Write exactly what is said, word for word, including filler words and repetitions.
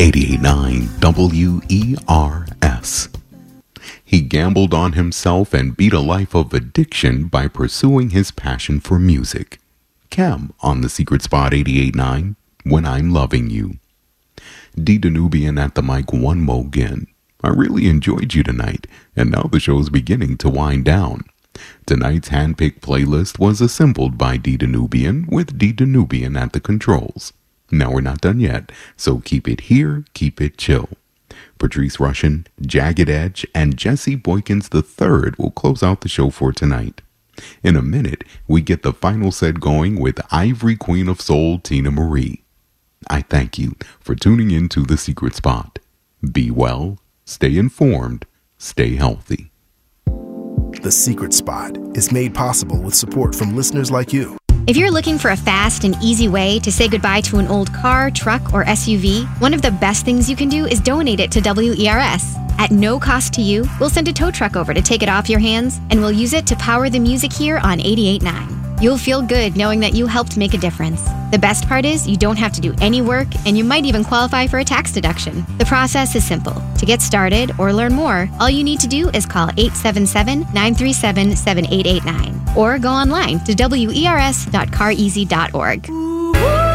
eighty-eight point nine W E R S. He gambled on himself and beat a life of addiction by pursuing his passion for music. Kem on The Secret Spot eighty-eight point nine, When I'm Loving You. D. Danubian at the mic one mo again. I really enjoyed you tonight, and now the show's beginning to wind down. Tonight's hand-picked playlist was assembled by D. Danubian with D. Danubian at the controls. Now we're not done yet, so keep it here, keep it chill. Patrice Rushen, Jagged Edge, and Jesse Boykins the third will close out the show for tonight. In a minute, we get the final set going with Ivory Queen of Soul, Tina Marie. I thank you for tuning in to The Secret Spot. Be well, stay informed, stay healthy. The Secret Spot is made possible with support from listeners like you. If you're looking for a fast and easy way to say goodbye to an old car, truck, or S U V, one of the best things you can do is donate it to W E R S. At no cost to you, we'll send a tow truck over to take it off your hands, and we'll use it to power the music here on eighty-eight point nine. You'll feel good knowing that you helped make a difference. The best part is you don't have to do any work, and you might even qualify for a tax deduction. The process is simple. To get started or learn more, all you need to do is call eight seven seven, nine three seven, seven eight eight nine or go online to W E R S dot car easy dot org.